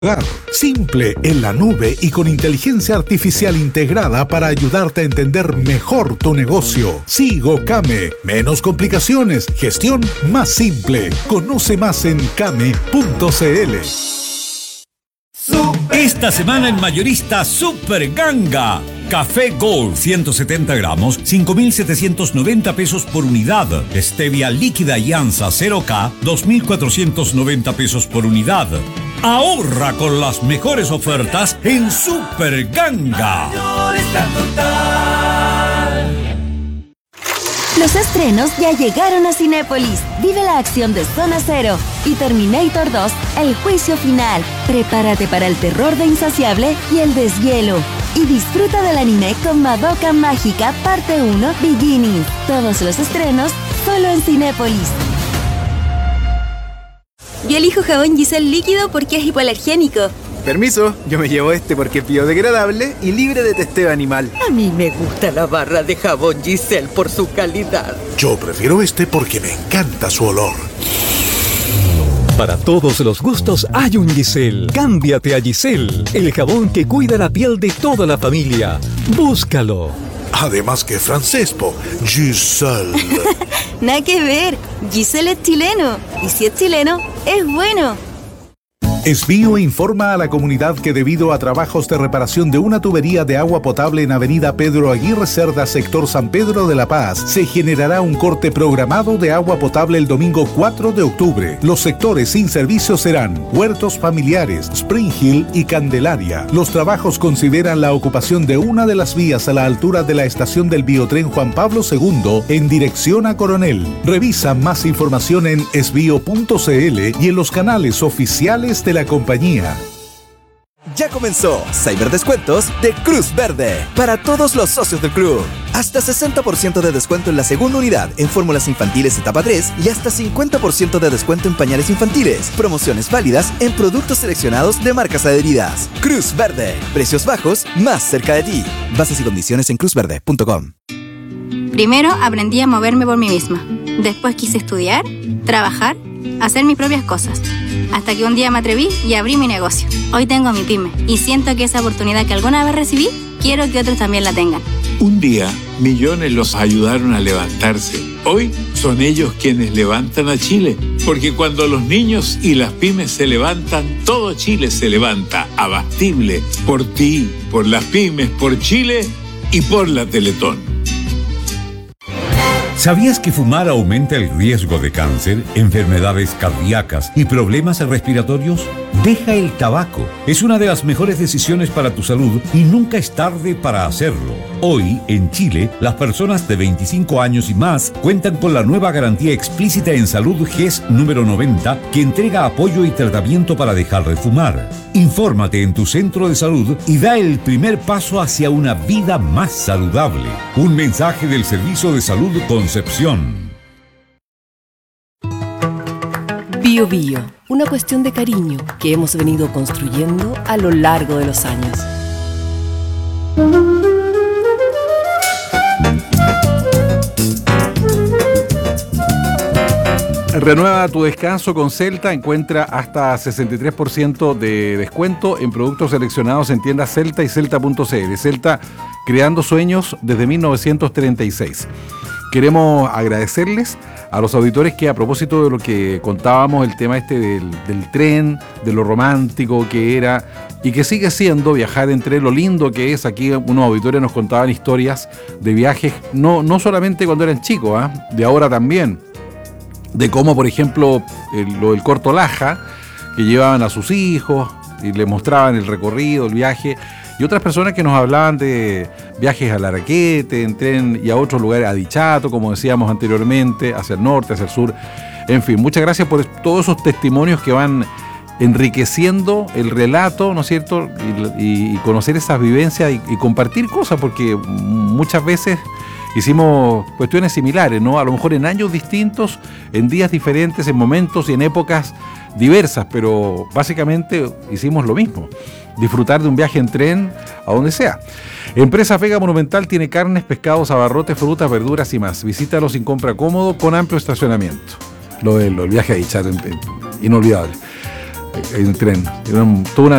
Simple, en la nube y con inteligencia artificial integrada para ayudarte a entender mejor tu negocio. Sigo Kame. Menos complicaciones, gestión más simple. Conoce más en kame.cl. Esta semana en Mayorista Super Ganga. Café Gold 170 gramos, 5.790 pesos por unidad. Stevia líquida y Ansa 0K, 2.490 pesos por unidad. Ahorra con las mejores ofertas en Super Ganga. Los estrenos ya llegaron a Cinépolis. Vive la acción de Zona Cero y Terminator 2, El Juicio Final. Prepárate para el terror de Insaciable y El Deshielo. Y disfruta del anime con Madoka Mágica Parte 1 Beginning. Todos los estrenos solo en Cinépolis. Yo elijo jabón Giselle líquido porque es hipoalergénico. Permiso, yo me llevo este porque es biodegradable y libre de testeo animal. A mí me gusta la barra de jabón Giselle por su calidad. Yo prefiero este porque me encanta su olor. Para todos los gustos hay un Giselle. Cámbiate a Giselle, el jabón que cuida la piel de toda la familia. Búscalo. Además que francés, Giselle. Nada que ver, Giselle es chileno. Y si es chileno, es bueno. Esbío informa a la comunidad que debido a trabajos de reparación de una tubería de agua potable en Avenida Pedro Aguirre Cerda, sector San Pedro de la Paz, se generará un corte programado de agua potable el domingo 4 de octubre. Los sectores sin servicio serán Huertos Familiares, Spring Hill y Candelaria. Los trabajos consideran la ocupación de una de las vías a la altura de la estación del biotren Juan Pablo II en dirección a Coronel. Revisa más información en esbio.cl y en los canales oficiales de la compañía. Ya comenzó Cyberdescuentos de Cruz Verde para todos los socios del club. Hasta 60% de descuento en la segunda unidad en fórmulas infantiles etapa 3 y hasta 50% de descuento en pañales infantiles. Promociones válidas en productos seleccionados de marcas adheridas. Cruz Verde, precios bajos más cerca de ti. Bases y condiciones en cruzverde.com. Primero aprendí a moverme por mí misma. Después quise estudiar, trabajar, hacer mis propias cosas. Hasta que un día me atreví y abrí mi negocio. Hoy tengo mi pyme y siento que esa oportunidad que alguna vez recibí, quiero que otros también la tengan. Un día, millones los ayudaron a levantarse. Hoy son ellos quienes levantan a Chile. Porque cuando los niños y las pymes se levantan, todo Chile se levanta. Abastible. Por ti, por las pymes, por Chile y por la Teletón. ¿Sabías que fumar aumenta el riesgo de cáncer, enfermedades cardíacas y problemas respiratorios? Deja el tabaco. Es una de las mejores decisiones para tu salud y nunca es tarde para hacerlo. Hoy, en Chile, las personas de 25 años y más cuentan con la nueva garantía explícita en salud GES número 90 que entrega apoyo y tratamiento para dejar de fumar. Infórmate en tu centro de salud y da el primer paso hacia una vida más saludable. Un mensaje del Servicio de Salud Concepción. Bio Bio, una cuestión de cariño que hemos venido construyendo a lo largo de los años. Renueva tu descanso con Celta. Encuentra hasta 63% de descuento en productos seleccionados en tiendas Celta y Celta.cl. Celta, creando sueños desde 1936. Queremos agradecerles a los auditores que, a propósito de lo que contábamos, el tema del tren, de lo romántico que era y que sigue siendo viajar en tren, lo lindo que es. Aquí unos auditores nos contaban historias de viajes, no solamente cuando eran chicos, de ahora también. De cómo, por ejemplo, lo del Corto Laja, que llevaban a sus hijos y les mostraban el recorrido, el viaje, y otras personas que nos hablaban de viajes a Laraquete, en tren y a otros lugares, a Dichato, como decíamos anteriormente, hacia el norte, hacia el sur. En fin, muchas gracias por todos esos testimonios que van enriqueciendo el relato, ¿no es cierto? Y conocer esas vivencias y compartir cosas, porque muchas veces hicimos cuestiones similares, ¿no? A lo mejor en años distintos, en días diferentes, en momentos y en épocas diversas, pero básicamente hicimos lo mismo. Disfrutar de un viaje en tren a donde sea. Empresa Vega Monumental tiene carnes, pescados, abarrotes, frutas, verduras y más. Visítalos sin compra cómodo, con amplio estacionamiento. El viaje a Dichato, inolvidable. en tren. Era toda una